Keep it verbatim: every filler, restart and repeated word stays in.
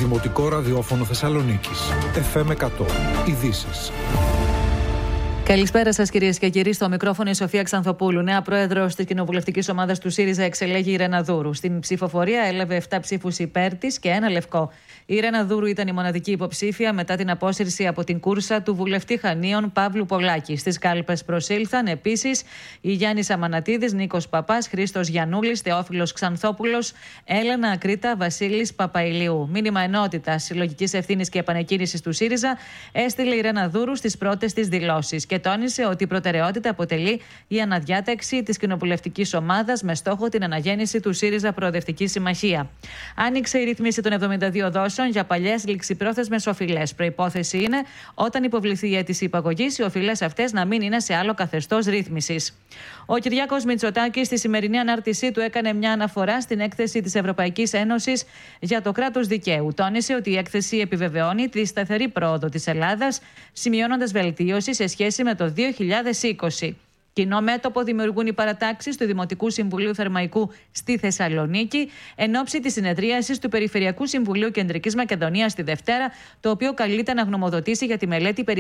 Δημοτικό Ραδιόφωνο Θεσσαλονίκης. εφ εμ εκατό. Ειδήσεις. Καλησπέρα σας, κυρίες και κύριοι. Στο μικρόφωνο η Σοφία Ξανθοπούλου, νέα πρόεδρος της κοινοβουλευτικής ομάδας του ΣΥΡΙΖΑ, εξελέγει η Ρένα Δούρου. Στην ψηφοφορία έλαβε επτά ψήφους υπέρ της και ένα λευκό. Η Ρένα Δούρου ήταν η μοναδική υποψήφια μετά την απόσυρση από την κούρσα του βουλευτή Χανίων Παύλου Πολάκη. Στις κάλπες προσήλθαν επίσης η Γιάννης Αμανατίδης, Νίκος Παπάς, Χρήστος Γιαννούλης, Θεόφιλος Ξανθόπουλος, Έλενα Ακρίτα, Βασίλης Παπαϊλιού. Μήνυμα ενότητας, συλλογικής ευθύνης και επανεκκίνησης του ΣΥΡΙΖΑ έστειλε η Ρένα Δούρου στις πρώτες της δηλώσεις και τόνισε ότι η προτεραιότητα αποτελεί η αναδιάταξη της κοινοβουλευτικής ομάδας με στόχο την αναγέννηση του ΣΥΡΙΖΑ Προοδευτική Συμμαχία. Άνοιξε η ρύθμιση των εβδομήντα δύο δόσεων για παλιές ληξιπρόθεσμες οφειλές. Προϋπόθεση είναι, όταν υποβληθεί η αίτηση υπαγωγής, οι οφειλές αυτές να μην είναι σε άλλο καθεστώς ρύθμισης. Ο Κυριάκος Μητσοτάκης στη σημερινή ανάρτησή του έκανε μια αναφορά στην έκθεση της Ευρωπαϊκής Ένωσης για το κράτος δικαίου. Τόνισε ότι η έκθεση επιβεβαιώνει τη σταθερή πρόοδο της Ελλάδας, σημειώνοντας βελτίωση σε σχέση με το δύο χιλιάδες είκοσι. Κοινό μέτωπο δημιουργούν οι παρατάξεις του Δημοτικού Συμβουλίου Θερμαϊκού στη Θεσσαλονίκη εν ώψη της συνεδρίασης του Περιφερειακού Συμβουλίου Κεντρικής Μακεδονίας τη Δευτέρα, το οποίο καλείται να γνωμοδοτήσει για τη μελέτη περί